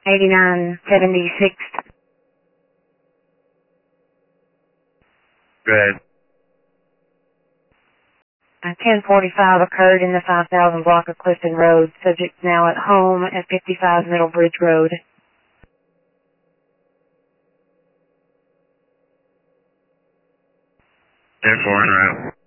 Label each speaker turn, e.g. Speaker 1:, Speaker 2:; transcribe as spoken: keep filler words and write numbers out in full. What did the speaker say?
Speaker 1: eighty-nine seventy-sixth.
Speaker 2: Go ahead.
Speaker 1: A ten forty-five occurred in the five thousand block of Clifton Road. Subject now at home at fifty-five Middle Bridge Road.
Speaker 2: ten four en route.